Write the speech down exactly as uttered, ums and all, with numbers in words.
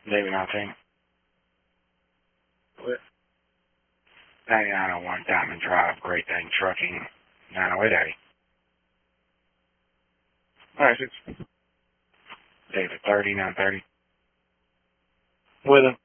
David nineteen. What? ninety-nine oh one Diamond Drive, Great Dane Trucking, nine oh eight eighty. Alright, six. David thirty, nine thirty. With him.